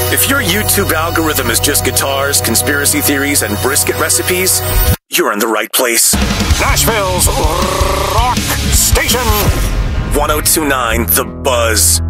If your YouTube algorithm is just guitars, conspiracy theories, and brisket recipes, you're in the right place. Nashville's Rock Station. 1029 The Buzz.